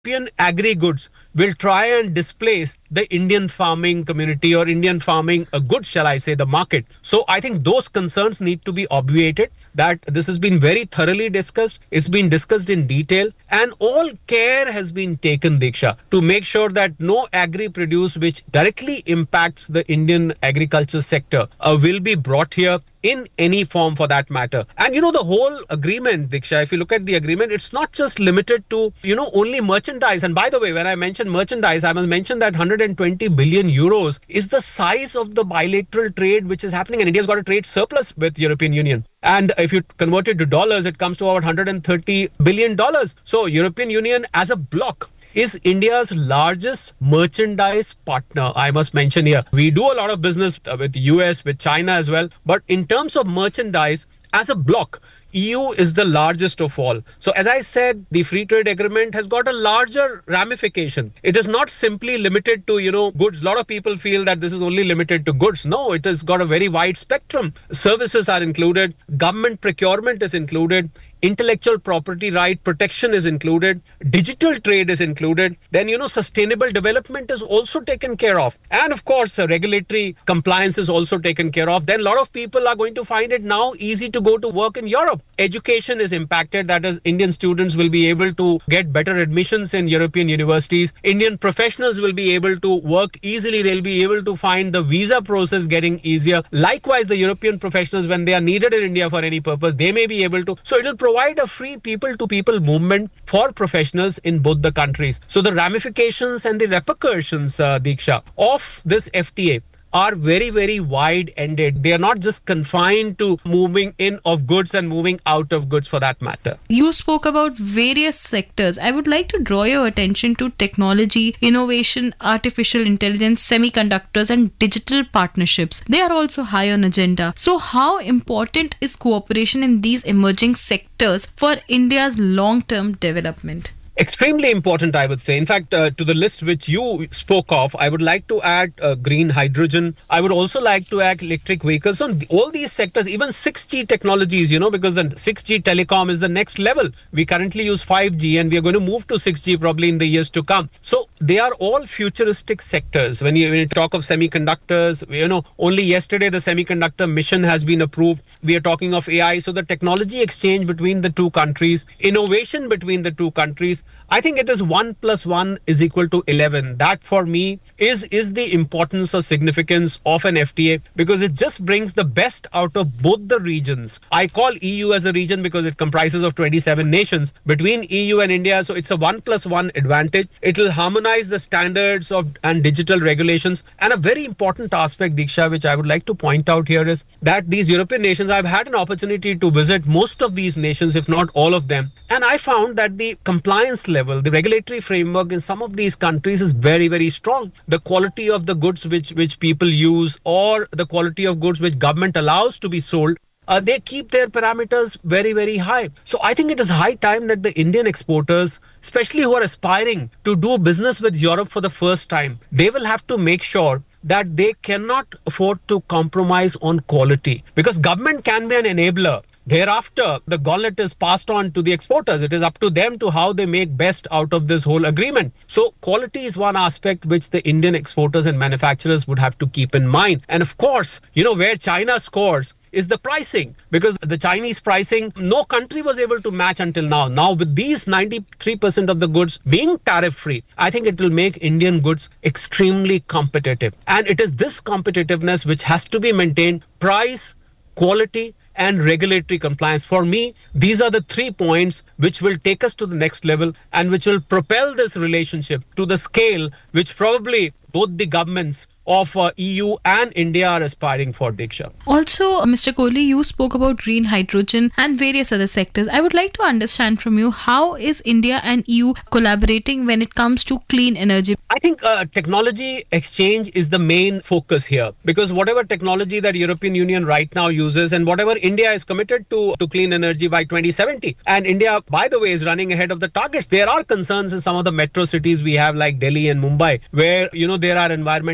European agri-goods will try and displace the Indian farming community or Indian farming goods, shall I say, the market. So I think those concerns need to be obviated, that this has been very thoroughly discussed. It's been discussed in detail, and all care has been taken, Diksha, to make sure that no agri-produce which directly impacts the Indian agriculture sector will be brought here in any form for that matter. And the whole agreement, Diksha, if you look at the agreement, it's not just limited to, only merchandise. And by the way, when I mentioned merchandise, I must mention that 120 billion euros is the size of the bilateral trade which is happening. And India's got a trade surplus with European Union. And if you convert it to dollars, it comes to about $130 billion. So European Union as a bloc is India's largest merchandise partner, I must mention here. We do a lot of business with the US, with China as well. But in terms of merchandise, as a bloc, EU is the largest of all. So as I said, the free trade agreement has got a larger ramification. It is not simply limited to, goods. A lot of people feel that this is only limited to goods. No, it has got a very wide spectrum. Services are included. Government procurement is included. Intellectual property right protection is included. Digital trade is included. Then, sustainable development is also taken care of. And of course, regulatory compliance is also taken care of. Then a lot of people are going to find it now easy to go to work in Europe. Education is impacted. That is, Indian students will be able to get better admissions in European universities. Indian professionals will be able to work easily. They'll be able to find the visa process getting easier. Likewise, the European professionals, when they are needed in India for any purpose, they may be able to. So it will provide a free people-to-people movement for professionals in both the countries. So the ramifications and the repercussions, Diksha, of this FTA are very, very wide-ended. They are not just confined to moving in of goods and moving out of goods for that matter. You spoke about various sectors. I would like to draw your attention to technology, innovation, artificial intelligence, semiconductors, and digital partnerships. They are also high on agenda. So how important is cooperation in these emerging sectors for India's long-term development? Extremely important, I would say. In fact, to the list which you spoke of, I would like to add green hydrogen. I would also like to add electric vehicles. So all these sectors, even 6G technologies, because the 6G telecom is the next level. We currently use 5G and we are going to move to 6G probably in the years to come. So they are all futuristic sectors. When you talk of semiconductors, only yesterday the semiconductor mission has been approved. We are talking of AI. So the technology exchange between the two countries, innovation between the two countries, I think it is 1 + 1 is equal to 11. That for me is the importance or significance of an FTA, because it just brings the best out of both the regions. I call EU as a region because it comprises of 27 nations between EU and India. So it's a 1 + 1 advantage. It will harmonize the standards and digital regulations. And a very important aspect, Diksha, which I would like to point out here is that these European nations, I've had an opportunity to visit most of these nations, if not all of them. And I found that the compliance level, the regulatory framework in some of these countries is very, very strong. The quality of the goods which people use, or the quality of goods which government allows to be sold, they keep their parameters very, very high. So I think it is high time that the Indian exporters, especially who are aspiring to do business with Europe for the first time, they will have to make sure that they cannot afford to compromise on quality, because government can be an enabler. Thereafter, the gauntlet is passed on to the exporters. It is up to them to how they make best out of this whole agreement. So quality is one aspect which the Indian exporters and manufacturers would have to keep in mind. And of course, where China scores is the pricing, because the Chinese pricing, no country was able to match until now. Now, with these 93% of the goods being tariff-free, I think it will make Indian goods extremely competitive. And it is this competitiveness which has to be maintained: price, quality, and regulatory compliance. For me, these are the 3 points which will take us to the next level and which will propel this relationship to the scale which probably both the governments of EU and India are aspiring for, Diksha. Also, Mr. Kohli, you spoke about green hydrogen and various other sectors. I would like to understand from you, how is India and EU collaborating when it comes to clean energy? I think technology exchange is the main focus here, because whatever technology that European Union right now uses, and whatever India is committed to clean energy by 2070, and India, by the way, is running ahead of the targets. There are concerns in some of the metro cities we have, like Delhi and Mumbai, where there are environmental concerns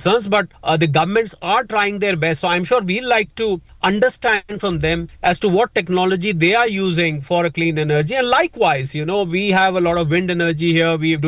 concerns, but the governments are trying their best. So I'm sure we'd like to understand from them as to what technology they are using for a clean energy. And likewise, we have a lot of wind energy here. We